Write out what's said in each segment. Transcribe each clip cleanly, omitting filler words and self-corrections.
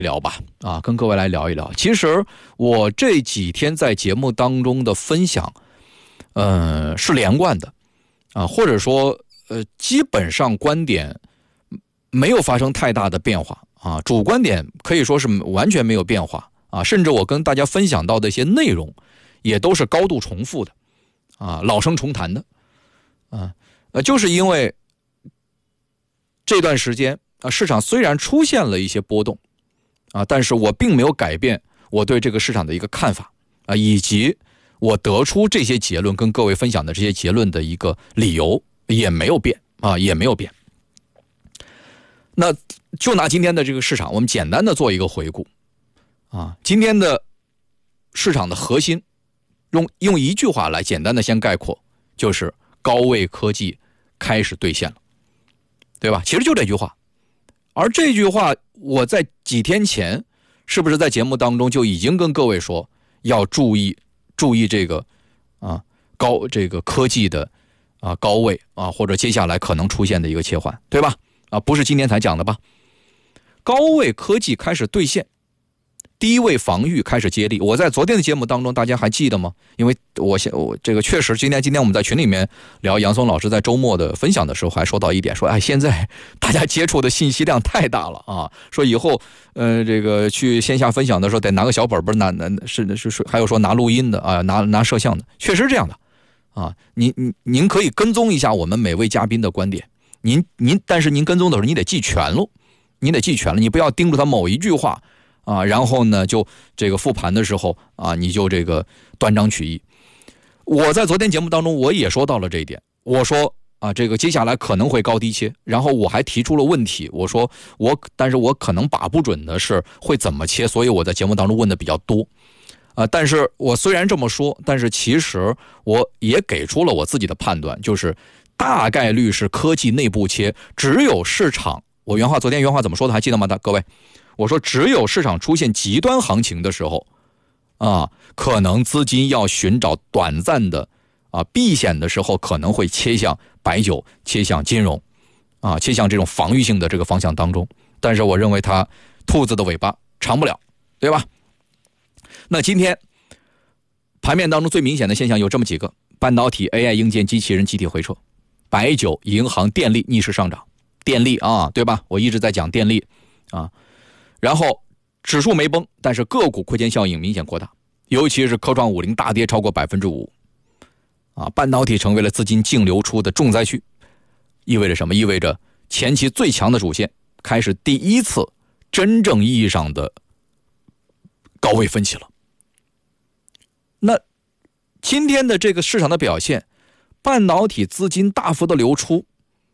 聊吧，跟各位来聊一聊。其实我这几天在节目当中的分享，是连贯的，或者说基本上观点没有发生太大的变化主观点可以说是完全没有变化甚至我跟大家分享到的一些内容，也都是高度重复的老生重谈的就是因为这段时间市场虽然出现了一些波动但是我并没有改变我对这个市场的一个看法以及我得出这些结论跟各位分享的这些结论的一个理由也没有变也没有变。那就拿今天的这个市场，我们简单的做一个回顾今天的市场的核心用一句话来简单的先概括，就是高位科技开始兑现了，对吧？其实就这句话。而这句话我在几天前是不是在节目当中就已经跟各位说要注意这个这个科技的高位或者接下来可能出现的一个切换，对吧？不是今天才讲的吧？高位科技开始兑现，低位防御开始接力。我在昨天的节目当中，大家还记得吗？因为我这个确实今天我们在群里面聊杨松老师在周末的分享的时候，还说到一点，说现在大家接触的信息量太大了说以后这个去线下分享的时候得拿个小本本，还有说拿录音的拿摄像的，确实是这样的您可以跟踪一下我们每位嘉宾的观点，但是您跟踪的时候你得记全了，你不要盯住他某一句话然后呢就这个复盘的时候你就这个断章取义。我在昨天节目当中我也说到了这一点，我说这个接下来可能会高低切，然后我还提出了问题，我说但是我可能把不准的是会怎么切，所以我在节目当中问的比较多但是我虽然这么说，但是其实我也给出了我自己的判断，就是大概率是科技内部切，只有市场，我昨天原话怎么说的还记得吗？各位，我说只有市场出现极端行情的时候可能资金要寻找短暂的避险的时候，可能会切向白酒，切向金融切向这种防御性的这个方向当中。但是我认为它兔子的尾巴长不了，对吧？那今天盘面当中最明显的现象有这么几个：半导体、AI、硬件、机器人集体回撤，白酒、银行、电力逆势上涨。电力对吧？我一直在讲电力然后指数没崩，但是个股亏钱效应明显扩大，尤其是科创50大跌超过 5% 半导体成为了资金净流出的重灾区。意味着什么？意味着前期最强的主线开始第一次真正意义上的高位分歧了。那今天的这个市场的表现，半导体资金大幅的流出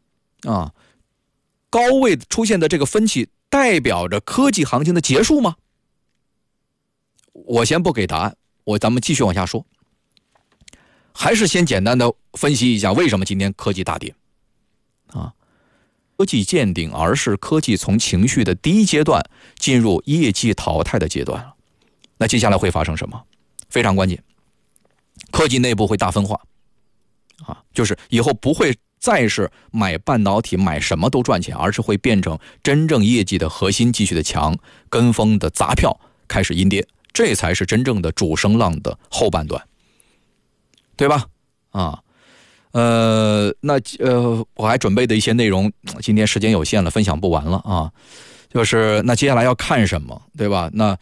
高位出现的这个分歧代表着科技行情的结束吗？我先不给答案，咱们继续往下说。还是先简单的分析一下为什么今天科技大跌科技见顶，而是科技从情绪的第一阶段进入业绩淘汰的阶段了。那接下来会发生什么？非常关键，科技内部会大分化就是以后不会再是买半导体买什么都赚钱，而是会变成真正业绩的核心继续的强，跟风的杂票开始阴跌，这才是真正的主升浪的后半段，对吧？我还准备的一些内容，今天时间有限了，分享不完了就是那接下来要看什么，对吧？那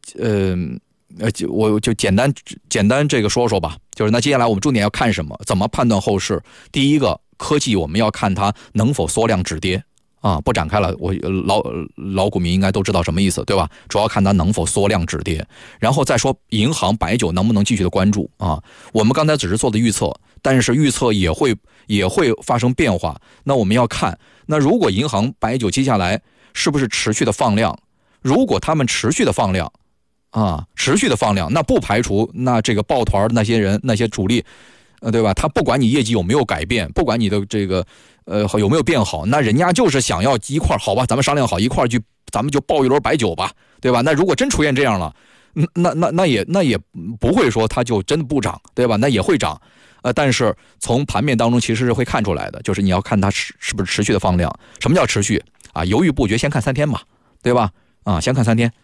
我就简单这个说说吧。就是那接下来我们重点要看什么？怎么判断后市？第一个，科技我们要看它能否缩量止跌不展开了，我老股民应该都知道什么意思，对吧？主要看它能否缩量止跌，然后再说银行、白酒能不能继续的关注我们刚才只是做的预测，但是预测也会发生变化。那我们要看，那如果银行、白酒接下来是不是持续的放量？如果他们持续的放量那不排除那这个抱团那些人那些主力对吧？他不管你业绩有没有改变，不管你的这个有没有变好，那人家就是想要一块好吧，咱们商量好一块去，咱们就抱一轮白酒吧，对吧？那如果真出现这样了，那也不会说它就真的不涨，对吧？那也会涨但是从盘面当中其实是会看出来的，就是你要看它是不是持续的放量。什么叫持续犹豫不决先看3天嘛，对吧？ 啊，先看3天。